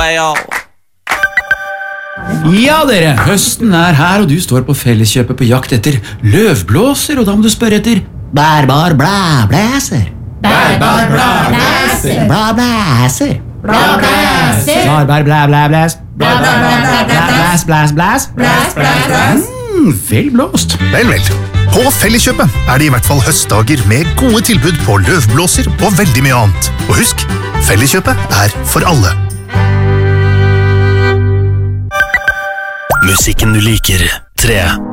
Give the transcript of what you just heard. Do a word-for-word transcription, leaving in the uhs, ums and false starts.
whale. Ja dere, høsten er her, og du står på Felleskjøpet på jakt etter løvblåser, og da må du spørre etter bærbar blæ blæser. Bærbar blæ blæser. Blæ blæser. Blæ blæser. Bærbar blæ blæ blæs. Blæ blæ blæ blæ blæ. Blæs blæs blæs. Blæs blæs blæs. Mm, vel blåst. Vel, vel. På Felleskjøpet er det i hvert fall høstdager med gode tilbud på løvblåser og veldig mye annet. Og husk, Felleskjøpet er for alle. Musikken du liker. tre